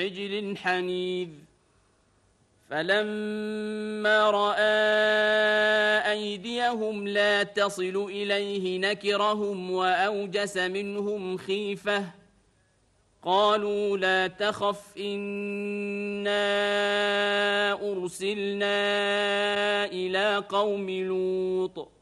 عجل حنيذ فلما رأى أيديهم لا تصل إليه نكرهم وأوجس منهم خيفة قالوا لا تخف إنا أرسلنا إلى قوم لوط